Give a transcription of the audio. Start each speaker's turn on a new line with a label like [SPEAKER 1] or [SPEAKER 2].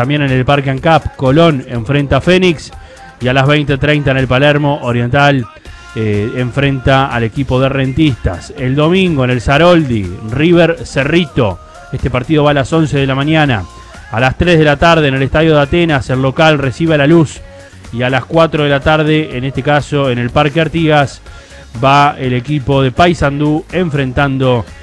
[SPEAKER 1] también en el Parque ANCAP, Colón enfrenta a Fénix. Y a las 20:30 en el Palermo, Oriental enfrenta al equipo de Rentistas. El domingo en el Saroldi, River Cerrito. Este partido va a las 11 de la mañana. A las 3 de la tarde en el Estadio de Atenas, el local recibe a La Luz. Y a las 4 de la tarde, en este caso en el Parque Artigas, va el equipo de Paysandú enfrentando